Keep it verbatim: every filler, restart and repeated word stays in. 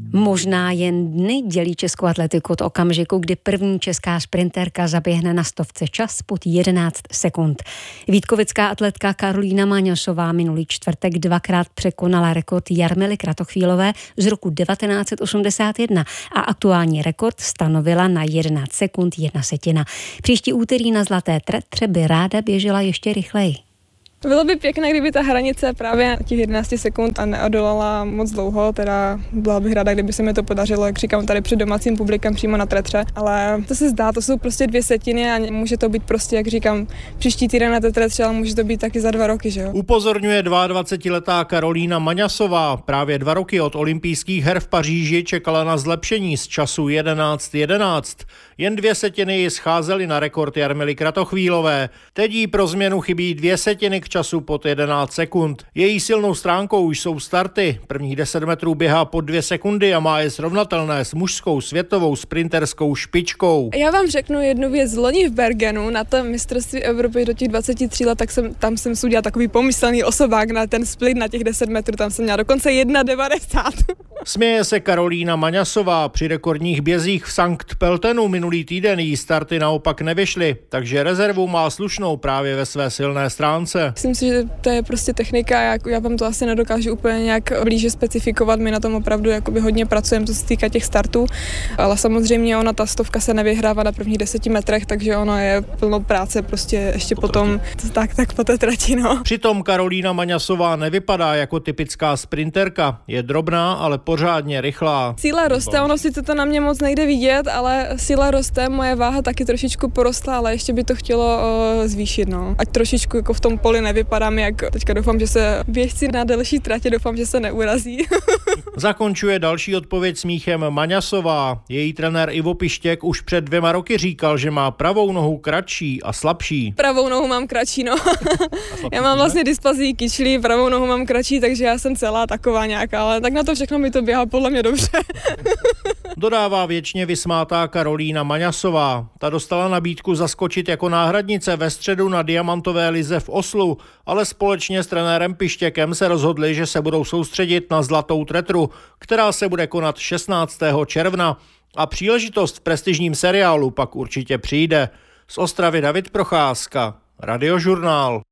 Možná jen dny dělí českou atletiku od okamžiku, kdy první česká sprinterka zaběhne na stovce čas pod jedenáct sekund. Vítkovická atletka Karolína Maňasová minulý čtvrtek dvakrát překonala rekord Jarmily Kratochvílové z roku devatenáct set osmdesát jedna a aktuální rekord stanovila na jedenáct sekund jedna setina. Příští úterý na Zlaté Tetře by ráda běžela ještě rychleji. Bylo by pěkné, kdyby ta hranice právě těch jedenáct sekund a neodolala moc dlouho, teda byla bych ráda, kdyby se mi to podařilo, jak říkám, tady před domácím publikem přímo na Tetře, ale to se zdá, to jsou prostě dvě setiny a může to být prostě, jak říkám, příští týden na Tetře, ale může to být taky za dva roky, že jo. Upozorňuje dvaadvacetiletá Karolína Maňasová. Právě dva roky od olympijských her v Paříži čekala na zlepšení z času jedenáct jedenáct. Jen dvě setiny ji scházely na rekord Jarmily Kratochvílové. Teď jí pro změnu chybí dvě setiny k času pod jedenáct sekund. Její silnou stránkou už jsou starty. Prvních deset metrů běhá pod dvě sekundy a má je srovnatelné s mužskou světovou sprinterskou špičkou. Já vám řeknu jednu věc. Loni v Bergenu na tom mistrovství Evropy do těch dvaceti tří let, tak jsem, tam jsem si udělal takový pomyslný osobák na ten split na těch deset metrů. Tam jsem měla dokonce jedna devadesát. Směje se Karolína Maňasová. Při rekordních bězích v Sankt Pöltenu minulý týden jí starty naopak nevyšly, takže rezervu má slušnou právě ve své silné stránce. Myslím si, že to je prostě technika, já, já vám to asi nedokážu úplně nějak blíže specifikovat, my na tom opravdu jakoby hodně pracujeme, co se týká těch startů, ale samozřejmě ona ta stovka se nevyhrává na prvních deseti metrech, takže ono je plno práce prostě ještě po potom, tak, tak po té trati, no. Přitom Karolína Maňasová nevypadá jako typická sprinterka, je drobná, ale pořádně rychlá. Síla roste, ono sice to na mě moc nejde vidět, ale síla roste, moje váha taky trošičku porostla, ale ještě by to chtělo uh, zvýšit, no. Ať trošičku jako v tom poli nevypadám, jak teďka doufám, že se běžci na delší tratě doufám, že se neurazí. Zakončuje další odpověď smíchem Maňasová. Její trenér Ivo Pištěk už před dvěma roky říkal, že má pravou nohu kratší a slabší. Pravou nohu mám kratší, no. Já mám vlastně dysplazii kyčlí, pravou nohu mám kratší, takže já jsem celá taková nějaká, ale tak na to všechno mi to běhá podle mě dobře. Dodává věčně vysmátá Karolína Maňasová. Ta dostala nabídku zaskočit jako náhradnice ve středu na diamantové lize v Oslu, ale společně s trenérem Pištěkem se rozhodli, že se budou soustředit na Zlatou Tetru, která se bude konat šestnáctého června. A příležitost v prestižním seriálu pak určitě přijde. Z Ostravy David Procházka, Radiožurnál.